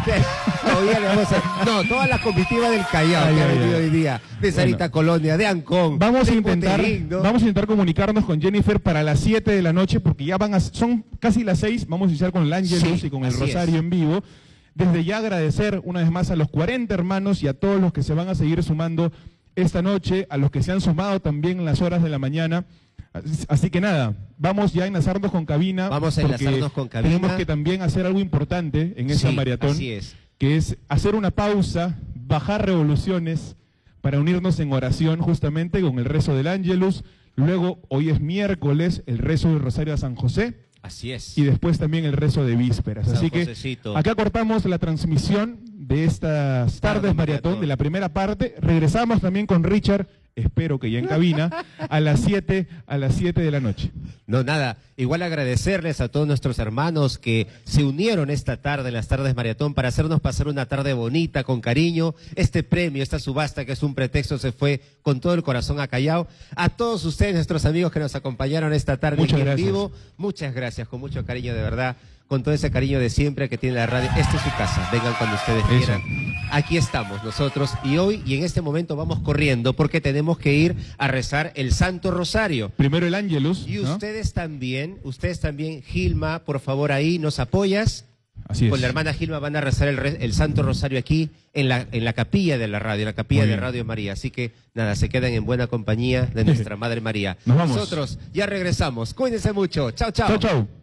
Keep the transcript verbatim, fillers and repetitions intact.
Hoy día le vamos a... No, toda la comitiva del Callao Ay, que ha ay, venido ay. hoy día. De Sarita Bueno. Colonia, de Ancón. Vamos a de intentar, Poterín, ¿no? vamos a intentar comunicarnos con Jennifer para las siete de la noche, porque ya van a, son casi las seis, vamos a iniciar con el Ángelus Sí, y con el así Rosario es. en vivo. Desde ya agradecer una vez más a los cuarenta hermanos y a todos los que se van a seguir sumando esta noche, a los que se han sumado también en las horas de la mañana. Así, así que nada, vamos ya a enlazarnos con cabina. Vamos a porque enlazarnos con cabina. Tenemos que también hacer algo importante en esta Sí, maratón, así es. que es hacer una pausa, bajar revoluciones para unirnos en oración justamente con el rezo del Ángelus. Luego, hoy es miércoles, el rezo del Rosario a San José. Así es. Y después también el rezo de vísperas. San Así que Josecito. acá cortamos la transmisión de estas tardes maratón, de la primera parte. Regresamos también con Richard, espero que ya en cabina, a las siete, a las siete de la noche. No, nada, igual agradecerles a todos nuestros hermanos que se unieron esta tarde en las tardes maratón para hacernos pasar una tarde bonita, con cariño. Este premio, esta subasta que es un pretexto, se fue con todo el corazón a Callao. A todos ustedes, nuestros amigos que nos acompañaron esta tarde Muchas en gracias. vivo, muchas gracias, con mucho cariño de verdad, con todo ese cariño de siempre que tiene la radio. Esta es su casa, vengan cuando ustedes Eso. quieran. Aquí estamos nosotros y hoy y en este momento vamos corriendo porque tenemos que ir a rezar el Santo Rosario. Primero el Ángelus, Y ¿no? ustedes también, ustedes también, Gilma, por favor ahí, ¿nos apoyas? Así es. Con la hermana Gilma van a rezar el, re- el Santo Rosario aquí, en la, en la capilla de la radio, en la capilla Muy de bien. Radio María. Así que, nada, se quedan en buena compañía de nuestra Madre María. Nos vamos. Nosotros ya regresamos. Cuídense mucho. Chao, chao. Chau, chau.